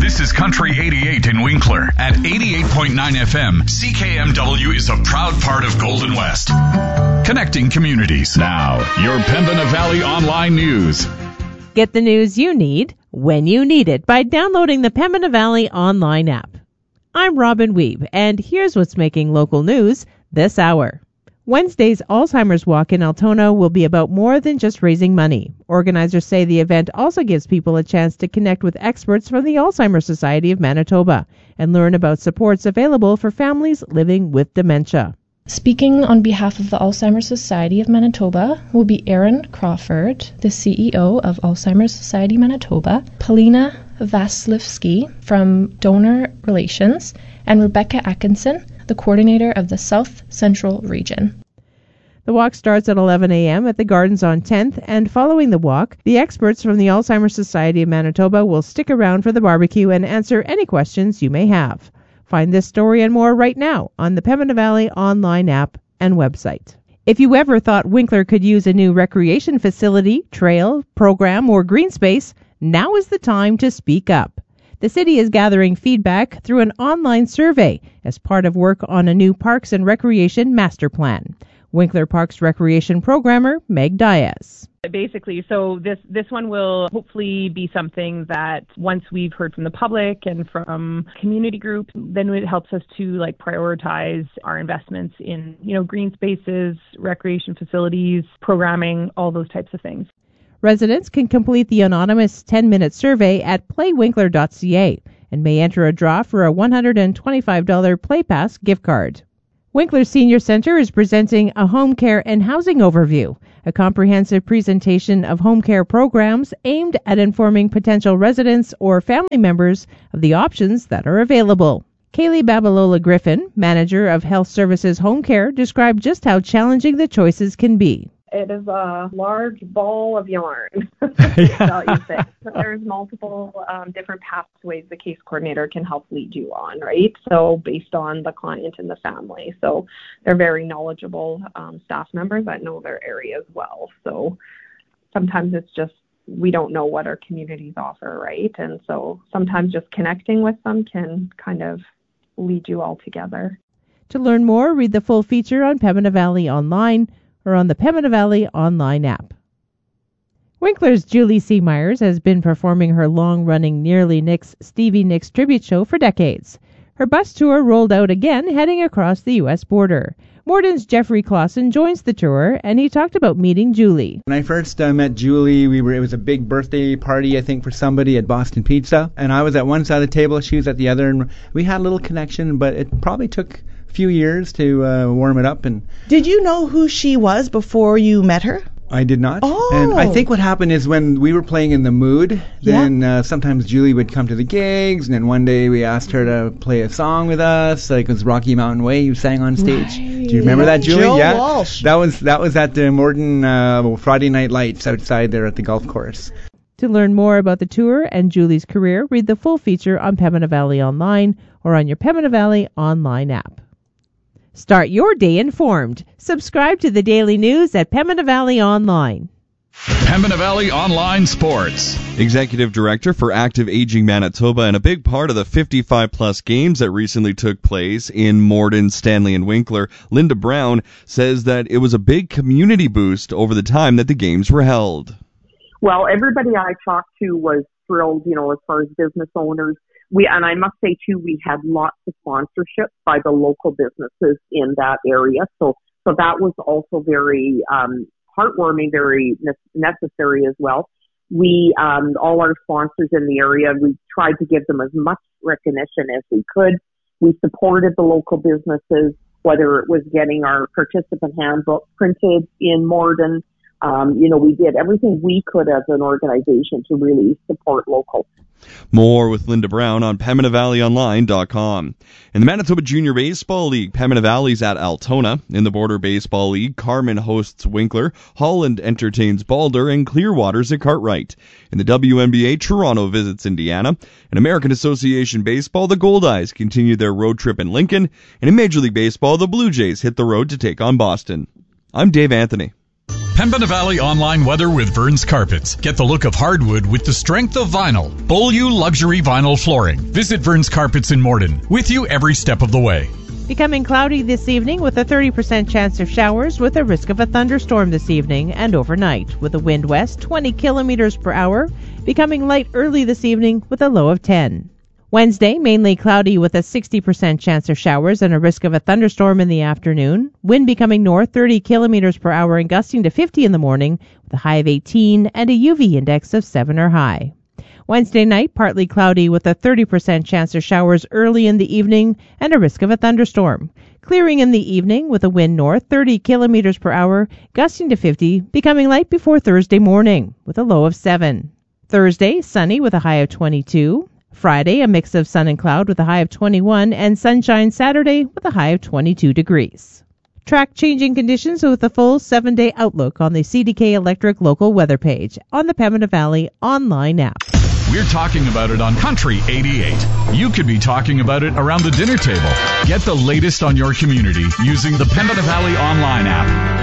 This is Country 88 in Winkler. At 88.9 FM, CKMW is a proud part of Golden West. Connecting communities. Now, your Pembina Valley Online News. Get the news you need when you need it by downloading the Pembina Valley Online app. I'm Robin Weeb, and here's what's making local news this hour. Wednesday's Alzheimer's Walk in Altona will be about more than just raising money. Organizers say the event also gives people a chance to connect with experts from the Alzheimer's Society of Manitoba and learn about supports available for families living with dementia. Speaking on behalf of the Alzheimer's Society of Manitoba will be Aaron Crawford, the CEO of Alzheimer's Society Manitoba, Polina Vasilevsky from Donor Relations, and Rebecca Atkinson, the coordinator of the South Central Region. The walk starts at 11 a.m. at the Gardens on 10th, and following the walk, the experts from the Alzheimer's Society of Manitoba will stick around for the barbecue and answer any questions you may have. Find this story and more right now on the Pembina Valley Online app and website. If you ever thought Winkler could use a new recreation facility, trail, program, or green space, now is the time to speak up. The city is gathering feedback through an online survey as part of work on a new Parks and Recreation Master Plan. Winkler Parks Recreation Programmer Meg Diaz. Basically, so this one will hopefully be something that once we've heard from the public and from community groups, then it helps us to prioritize our investments in, green spaces, recreation facilities, programming, all those types of things. Residents can complete the anonymous 10-minute survey at playwinkler.ca and may enter a draw for a $125 PlayPass gift card. Winkler Senior Centre is presenting a home care and housing overview, a comprehensive presentation of home care programs aimed at informing potential residents or family members of the options that are available. Kaylee Babalola Griffin, manager of Health Services Home Care, described just how challenging the choices can be. It is a large ball of yarn. So there's multiple different pathways the case coordinator can help lead you on, right? So based on the client and the family. So they're very knowledgeable staff members that know their area as well. So sometimes it's just we don't know what our communities offer, right? And so sometimes just connecting with them can kind of lead you all together. To learn more, read the full feature on Pembina Valley Online or on the Pembina Valley Online app. Winkler's Julie C. Myers has been performing her long-running Nearly Nicks Stevie Nicks tribute show for decades. Her bus tour rolled out again, heading across the U.S. border. Morden's Jeffrey Clausen joins the tour, and he talked about meeting Julie. When I first met Julie, it was a big birthday party, I think, for somebody at Boston Pizza, and I was at one side of the table, she was at the other, and we had a little connection, but it probably took few years to warm it up. And did you know who she was before you met her? I did not. Oh. And I think what happened is when we were playing in the Mood, then sometimes Julie would come to the gigs, and then one day we asked her to play a song with us, like it was Rocky Mountain Way, you sang on stage. Right. Do you remember that, Julie? Jill Yeah. Walsh. That was at the Morden Friday Night Lights outside there at the golf course. To learn more about the tour and Julie's career, read the full feature on Pembina Valley Online or on your Pembina Valley Online app. Start your day informed. Subscribe to the daily news at Pembina Valley Online. Pembina Valley Online Sports. Executive Director for Active Aging Manitoba and a big part of the 55-plus games that recently took place in Morden, Stanley, and Winkler, Linda Brown says that it was a big community boost over the time that the games were held. Well, everybody I talked to was thrilled, as far as business owners. And I must say too, we had lots of sponsorship by the local businesses in that area. So that was also very heartwarming, very necessary as well. We, all our sponsors in the area, we tried to give them as much recognition as we could. We supported the local businesses, whether it was getting our participant handbook printed in Morden. We did everything we could as an organization to really support local. More with Linda Brown on PembinaValleyOnline.com. In the Manitoba Junior Baseball League, Pembina Valley's at Altona. In the Border Baseball League, Carman hosts Winkler, Holland entertains Balder, and Clearwater's at Cartwright. In the WNBA, Toronto visits Indiana. In American Association Baseball, the Goldeyes continue their road trip in Lincoln. And in Major League Baseball, the Blue Jays hit the road to take on Boston. I'm Dave Anthony. Pembina Valley Online weather with Burns Carpets. Get the look of hardwood with the strength of vinyl. Beaulieu luxury vinyl flooring. Visit Burns Carpets in Morden. With you every step of the way. Becoming cloudy this evening with a 30% chance of showers with a risk of a thunderstorm this evening and overnight with a wind west 20 kilometers per hour. Becoming light early this evening with a low of 10. Wednesday, mainly cloudy with a 60% chance of showers and a risk of a thunderstorm in the afternoon. Wind becoming north 30 kilometers per hour and gusting to 50 in the morning with a high of 18 and a UV index of 7 or high. Wednesday night, partly cloudy with a 30% chance of showers early in the evening and a risk of a thunderstorm. Clearing in the evening with a wind north 30 kilometers per hour, gusting to 50, becoming light before Thursday morning with a low of 7. Thursday, sunny with a high of 22. Friday, a mix of sun and cloud with a high of 21, and sunshine Saturday with a high of 22 degrees. Track changing conditions with a full 7-day outlook on the CDK Electric local weather page on the Pembina Valley online app. We're talking about it on Country 88. You could be talking about it around the dinner table. Get the latest on your community using the Pembina Valley online app.